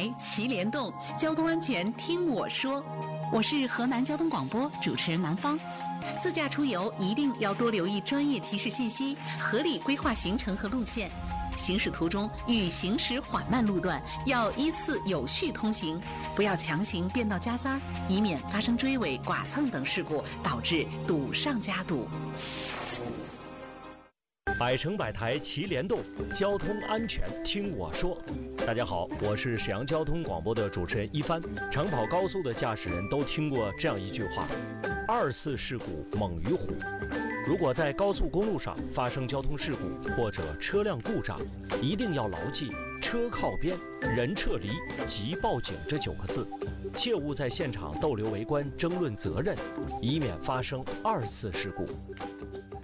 台齐联动，交通安全听我说。我是河南交通广播主持人南方。自驾出游一定要多留意专业提示信息，合理规划行程和路线。行驶途中遇行驶缓慢路段，要依次有序通行，不要强行变道加塞，以免发生追尾、剐蹭等事故，导致堵上加堵。 百城百台齐联动，交通安全听我说。大家好，我是沈阳交通广播的主持人一帆。长跑高速的驾驶人都听过这样一句话：2次事故猛于虎。如果在高速公路上发生交通事故或者车辆故障，一定要牢记车靠边、人撤离、即报警这9个字，切勿在现场逗留围观争论责任，以免发生2次事故。